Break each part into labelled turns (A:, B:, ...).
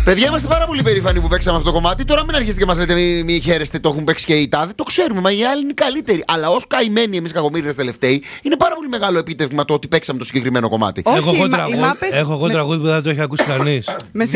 A: Παιδιά, είμαστε πάρα πολύ περήφανοι που παίξαμε αυτό το κομμάτι. Τώρα μην αρχίσετε και μας λέτε μη χαίρεστε, το έχουν παίξει και οι τάδε. Το ξέρουμε, μα οι άλλοι είναι οι καλύτεροι. Αλλά ως καημένοι εμείς κακομοίριδες τελευταίοι, είναι πάρα πολύ μεγάλο επίτευγμα το ότι παίξαμε το συγκεκριμένο κομμάτι.
B: Έχω εγώ τραγούδι που δεν το έχει ακούσει κανείς.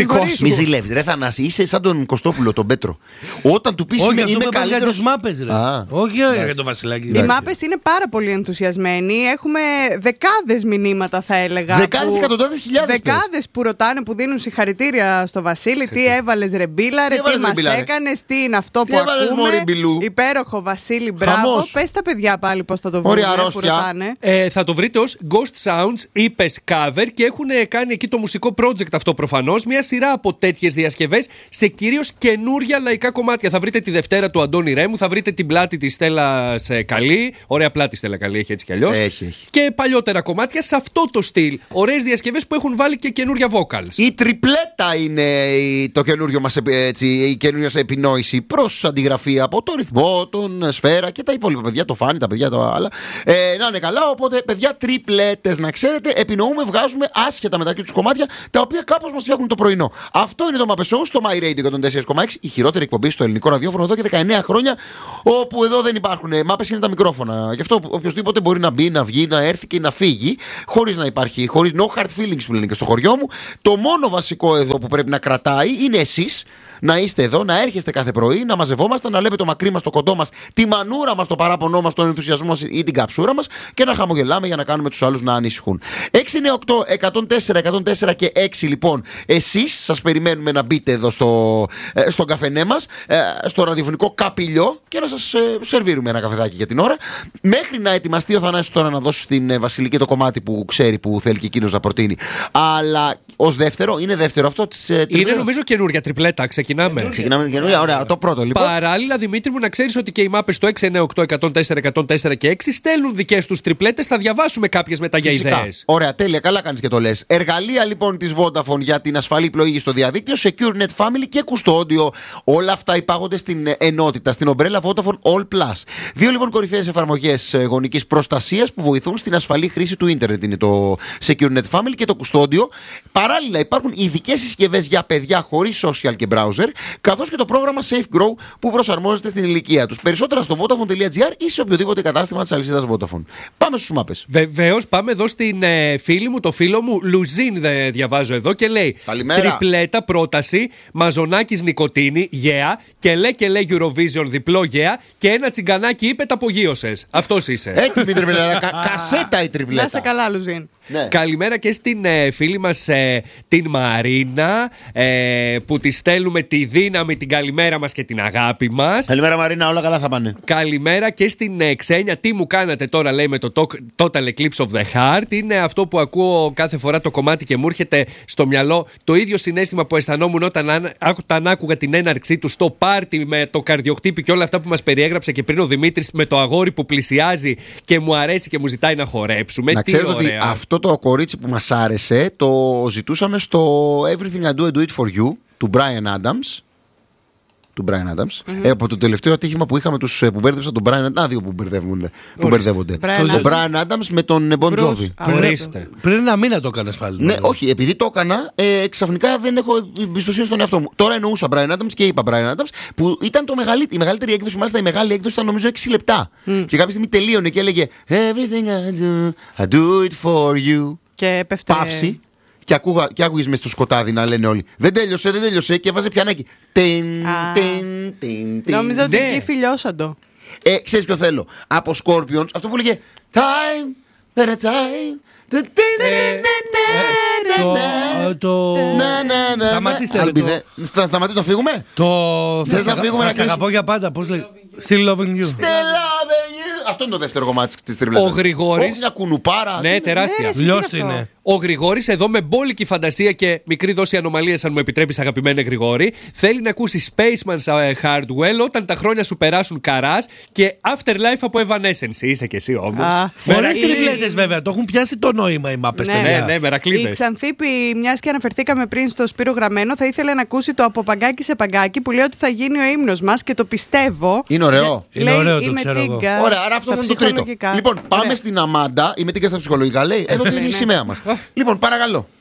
A: Μη ζηλεύεις, ρε Θανάση, είσαι σαν τον Κωστόπουλο, τον Πέτρο. Όταν του πεις είμαι καλύτερος.
B: Όχι, μάπες, ρε. Όχι για το Βασιλάκι.
C: Οι μάπες είναι πάρα πολύ ενθουσιασμένοι. Έχουμε δεκάδες μηνύματα, θα έλεγα.
A: Δεκάδες, εκατοντάδες χιλιάδες.
C: Δεκάδες που ρωτάνε, που δίνουν συγχαρητήρια στο Βασίλη. Τι έβαλες ρε μπίλα, ρε, τι μας έκανες, τι είναι αυτό που ακούμε. Υπέροχο Βασίλη, μπράβο. Πες τα παιδιά πάλι πώς θα το βρουν που ρωτάνε.
D: Θα το βρείτε ως Ghost Sounds, είπες cover, και έχουν κάνει εκεί το μουσικό project αυτό προφανώς. Μια σειρά από τέτοιες διασκευές σε κυρίως καινούρια λαϊκά κομμάτια. Θα βρείτε τη Δευτέρα του Αντώνη Ρέμου, θα βρείτε την πλάτη της Στέλλας Καλή. Ωραία πλάτη Στέλλα Καλή, έχει έτσι κι αλλιώς.
A: Έχει.
D: Και παλιότερα κομμάτια σε αυτό το στυλ. Ωραίες διασκευές που έχουν βάλει και καινούρια vocals.
A: Η τριπλέτα είναι το καινούριο μας, η καινούρια σε επινόηση προς αντιγραφή από το ρυθμό, τον σφαίρα και τα υπόλοιπα παιδιά, το φάνη, τα παιδιά τα άλλα. Να είναι καλά, οπότε παιδιά τριπλέτες να ξέρετε, επινοούμε, βγάζουμε άσχετα μεταξύ τους κομμάτια τα οποία κάπως μας φτιάχνουν το πρωινό. Αυτό είναι το Mapes Show στο My Radio 104,6, η χειρότερη εκπομπή στο ελληνικό ραδιόφωνο εδώ και 19 χρόνια, όπου εδώ δεν υπάρχουν μάπες, είναι τα μικρόφωνα. Γι' αυτό οποιοδήποτε μπορεί να μπει, να βγει, να έρθει και να φύγει, χωρίς να υπάρχει, χωρίς no hard feelings που λένε και στο χωριό μου. Το μόνο βασικό εδώ που πρέπει να κρατάει είναι εσείς. Να είστε εδώ, να έρχεστε κάθε πρωί, να μαζευόμαστε, να λέμε το μακρύ μας, το κοντό μας, τη μανούρα μας, το παράπονό μας, τον ενθουσιασμό μας ή την καψούρα μας και να χαμογελάμε για να κάνουμε τους άλλους να ανησυχούν. 698 104 104 και 6 λοιπόν. Εσείς σας περιμένουμε να μπείτε εδώ στον καφενέ μας, στο ραδιοφωνικό καπηλιό και να σας σερβίρουμε ένα καφεδάκι για την ώρα. Μέχρι να ετοιμαστεί ο Θανάσης τώρα να δώσει στην Βασιλική το κομμάτι που ξέρει που θέλει και εκείνος να προτείνει. Αλλά ως δεύτερο, είναι δεύτερο αυτό της
D: είναι νομίζω καινούρια τριπλέτα. Ξεκινάμε
A: καινούρια, ωραία, το πρώτο λοιπόν.
D: Παράλληλα, Δημήτρη μου, να ξέρεις ότι και οι μάπες στο 698 104 104 και 6 στέλνουν δικές τους τριπλέτες. Θα διαβάσουμε κάποιες μετά για ιδέες.
A: Ωραία, τέλεια, καλά κάνεις και το λες. Εργαλεία λοιπόν της Vodafone για την ασφαλή πλοήγηση στο διαδίκτυο, SecureNet Family και Κουστόντιο. Όλα αυτά υπάγονται στην ενότητα, στην ομπρέλα Vodafone All Plus. Δύο λοιπόν κορυφαίες εφαρμογές γονικής προστασίας που βοηθούν στην ασφαλή χρήση του ίντερνετ. Είναι το SecureNet Family και το Κουστόντιο. Παράλληλα, υπάρχουν ειδικές συσκευές για παιδιά χωρίς social και browser, καθώς και το πρόγραμμα Safe Grow που προσαρμόζεται στην ηλικία τους. Περισσότερα στο Vodafone.gr ή σε οποιοδήποτε κατάστημα της αλυσίδας Vodafone. Πάμε στους μάπες.
D: Βεβαίως, πάμε εδώ στην φίλη μου, το φίλο μου Λουζίν, διαβάζω εδώ και λέει:
A: καλημέρα.
D: Τριπλέτα πρόταση, μαζονάκης νικοτίνη, γέα, και λέει Eurovision διπλό γέα και ένα τσιγκανάκι είπε τα απογείωσες. Αυτός είσαι.
A: Έτοιμη τριπλέτα. Κασέτα η τριπλέτα.
C: Να σε καλά, Λουζίν.
A: Ναι.
D: Καλημέρα και στην φίλη μας την Μαρίνα, που τη στέλνουμε τη δύναμη, την καλημέρα μας και την αγάπη μας.
A: Καλημέρα Μαρίνα, όλα καλά θα πάνε.
D: Καλημέρα και στην Ξένια. Τι μου κάνατε τώρα, λέει, με το Total Eclipse of the Heart. Είναι αυτό που ακούω κάθε φορά το κομμάτι και μου έρχεται στο μυαλό το ίδιο συναίσθημα που αισθανόμουν όταν άκουγα την έναρξή του στο πάρτι με το καρδιοχτύπη και όλα αυτά που μας περιέγραψε και πριν ο Δημήτρης, με το αγόρι που πλησιάζει και μου αρέσει και μου ζητάει να χορέψουμε.
A: Να ξέρετε ότι αυτό το κορίτσι που μας άρεσε το ζητούσαμε στο Everything I Do I Do It For You του Bryan Adams. Από το τελευταίο ατύχημα που είχαμε τους που μπέρδεψαν τον Brian Adams. Δύο που μπερδεύονται. Ο Brian Adams με τον Bon Jovi.
B: Πριν ένα μήνα το έκανες πάλι.
A: Ναι, όχι, επειδή το έκανα, ξαφνικά δεν έχω εμπιστοσύνη στον εαυτό μου. Τώρα εννοούσα Brian Adams και είπα Brian Adams, που ήταν η μεγαλύτερη έκδοση. Μάλιστα η μεγάλη έκδοση ήταν νομίζω 6 λεπτά. Και κάποια στιγμή τελείωνε και έλεγε Everything I do it for you.
C: Και πέφτε.
A: Παύση. Και άκουγες μες στο σκοτάδι να λένε όλοι δεν τέλειωσε και έβαζε πιανάκι.
C: Νόμιζα ότι εκεί φιλιώσαν το.
A: Ξέρεις ποιο θέλω? Από Scorpions, αυτό που λέγε Time, better time.
B: Σταματήστε.
A: Σταματήστε να φύγουμε.
B: Θες να φύγουμε? Θα σε αγαπώ για πάντα. Πώς λέει? Still loving you.
A: Αυτό είναι το δεύτερο κομμάτι της τριπλέτας.
D: Ο Γρηγόρης.
A: Όχι μια κουνουπάρα.
D: Ναι, τεράστια.
B: Λιώστο είναι.
D: Ο Γρηγόρης εδώ με μπόλικη φαντασία και μικρή δόση ανομαλίας, αν μου επιτρέπεις, αγαπημένε Γρηγόρη, θέλει να ακούσει Spaceman's Hardwell όταν τα χρόνια σου περάσουν καράς και Afterlife από Evanescence. Είσαι κι εσύ όμως.
B: Ωραίες τριπλέτες βέβαια. Το έχουν πιάσει το νόημα οι μάπες.
D: Ναι, μερακλείδες.
C: Η Ξανθήπη, μιας και αναφερθήκαμε πριν στο Σπύρο Γραμμένο, θα ήθελε να ακούσει το από παγκάκι σε παγκάκι που λέει ότι θα γίνει ο ύμνος μας και το πιστεύω.
A: Είναι ωραίο.
B: Είναι ωραίο, το ξέρω εγώ.
A: Ωραία, άρα αυτό θα είναι το τρίτο. Λοιπόν, πάμε στην Αμάντα. Η Μετίγκα στα ψυχολογικά λέει. Εδώ είναι η σημαία μας. Λοιπόν, παρακαλώ.